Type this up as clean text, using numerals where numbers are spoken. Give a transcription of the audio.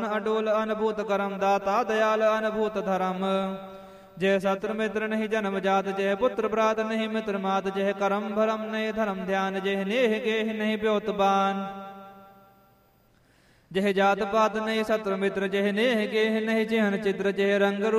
ਅਡੋਲ ਅਨਭੂਤ ਕਰਮ ਦਾਤਾ ਦਇਆਲ ਅਨਭੂਤ ਧਰਮ। ਜੈ ਸਤਰ ਮਿੱਤਰ ਨਹੀਂ ਜਨਮ ਜਾਤ, ਜੈ ਪੁੱਤਰ ਭਰਾਤ ਨਹੀਂ ਮਿੱਤਰ ਮਾਤ, ਜੈ ਕਰਮ ਭਰਮ ਨਹੀਂ ਧਰਮ ਧਿਆਨ, ਜੈ ਨੇਹ ਗੇਹ ਨਹੀਂ ਪਿਓਤਬਾਨ। ਜਹ ਜਾਤ ਪਾਤ ਨਹੀਂ ਸਤਰ ਮਿੱਤਰ, ਜਹ ਨੇਹ ਗੇਹ ਨਹੀਂ ਚਿਹਨ ਚਿੱਤਰ, ਜਹ ਰੰਗ